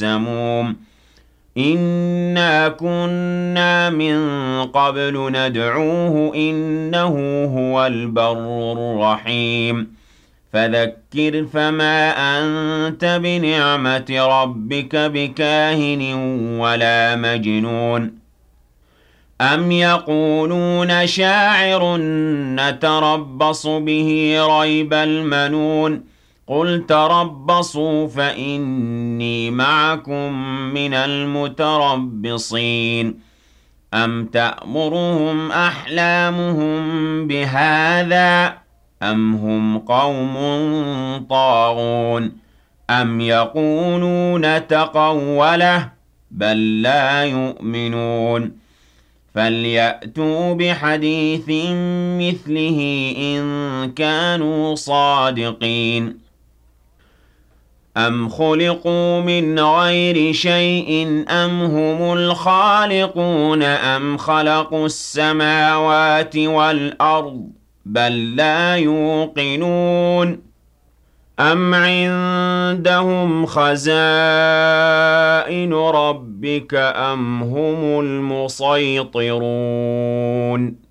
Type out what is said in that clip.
السَّمُومِ إِنَّا كُنَّا مِن قَبْلُ نَدْعُوهُ إِنَّهُ هُوَ الْبَرُّ الرَّحِيمُ فَذَكِّرْ فَمَا أَنتَ بِنِعْمَةِ رَبِّكَ بِكَاهِنٍ وَلَا مَجْنُونٍ أَمْ يَقُولُونَ شَاعِرٌ نَّتَرَبَّصُ بِهِ رَيْبَ الْمَنُونِ قُلْ تَرَبَّصُوا فَإِنِّي مَعَكُم مِّنَ الْمُتَرَبِّصِينَ أَمْ تَأْمُرُهُمْ أَحْلَامُهُم بِهَٰذَا أَمْ هُمْ قَوْمٌ طَاغُونَ أَمْ يَقُولُونَ تَقَوَّلَهُ بَل لَّا يُؤْمِنُونَ فَلْيَأْتُوا بِحَدِيثٍ مِّثْلِهِ إِن كَانُوا صَادِقِينَ أَمْ خُلِقُوا مِنْ غَيْرِ شَيْءٍ أَمْ هُمُ الْخَالِقُونَ أَمْ خَلَقُوا السَّمَاوَاتِ وَالْأَرْضَ بَل لَّا يُوقِنُونَ أَمْ عِندَهُمْ خَزَائِنُ رَبِّكَ أَمْ هُمُ الْمُصَيْطِرُونَ